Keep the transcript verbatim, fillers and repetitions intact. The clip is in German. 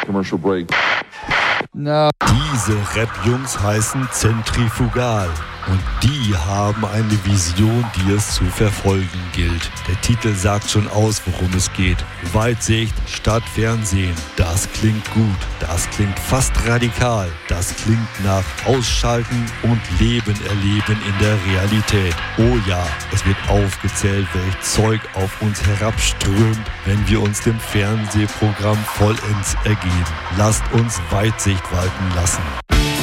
Commercial break. No. Diese Rap-Jungs heißen Zentrifugal und die haben eine Vision, die es zu verfolgen gilt. Der Titel sagt schon aus, worum es geht. Weitsicht statt Fernsehen. Das klingt gut, das klingt fast radikal. Das klingt nach Ausschalten und Leben erleben in der Realität. Oh ja, es wird aufgezählt, welch Zeug auf uns herabströmt, wenn wir uns dem Fernsehprogramm vollends ergeben. Lasst uns Weitsicht walten lassen.